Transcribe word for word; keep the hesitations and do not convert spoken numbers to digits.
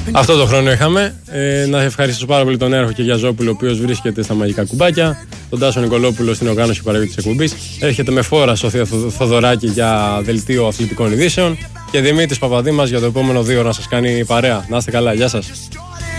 Αυτό το χρόνο είχαμε. Ε, να ευχαριστήσω πάρα πολύ τον Έρχο και Γιαζόπουλο, ο οποίος βρίσκεται στα μαγικά κουμπάκια. Τον Τάσο Νικολόπουλο στην οργάνωση και παραγωγή της εκπομπής. Έρχεται με φόρα Σοφία Θοδωράκη για δελτίο αθλητικών ειδήσεων. Και Δημήτρης Παπαδήμας για το επόμενο δύο ώρα να σας κάνει παρέα. Να είστε καλά, γεια σας.